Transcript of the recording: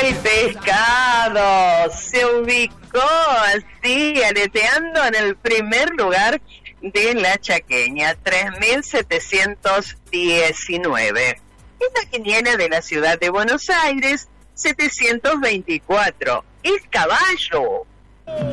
Mi pescado se ubicó así, aleteando en el primer lugar de la chaqueña, 3.719. En la quiniela de la ciudad de Buenos Aires, 724. El caballo